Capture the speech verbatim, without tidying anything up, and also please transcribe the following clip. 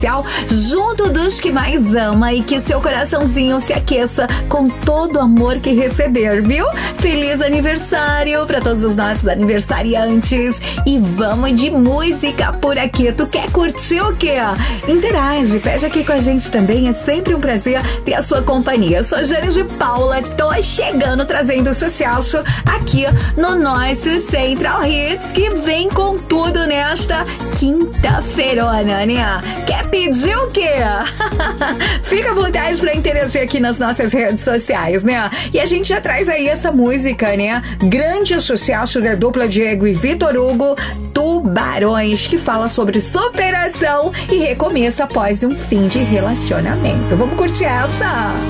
junto dos que mais ama e que seu coraçãozinho se aqueça com todo o amor que receber, viu? Feliz aniversário para todos os nossos aniversariantes e vamos de música por aqui. Tu quer curtir o quê? Interage, pede aqui com a gente também, é sempre um prazer ter a sua companhia. Eu sou Jane de Paula, tô chegando trazendo o sucesso aqui no nosso Central Hits, que vem com tudo nesta quinta-feirona, né? Quer pedir o quê? Fica à vontade pra interagir aqui nas nossas redes sociais, né? E a gente já traz aí essa música, né? Grande sucesso da dupla Diego e Vitor Hugo, Tubarões, que fala sobre superação e recomeço após um fim de relacionamento. Vamos curtir essa?